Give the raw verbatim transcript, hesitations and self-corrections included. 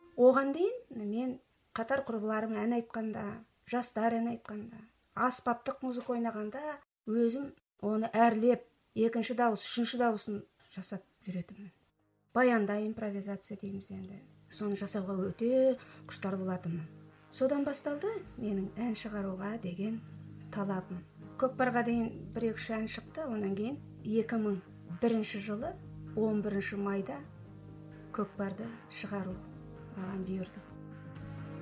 Оған дейін мен қатар құрбыларым ән айтқанда, жастар ән айтқанда, аспаптық музыка ойнағанда өзім оны әрлеп, екінші дауыс, үшінші дауысын жасап жүретінмін. Баянда импровизация дейміз енді. Соны жасауға өте құштар болатынмын. Содан басталды менің ән шығаруға деген талабым. Көкпарға дейін бір-екі ән шықты, онан кейін екі мың бірінші жылы он бірінші майда көкпарды шығару маған бұйырды.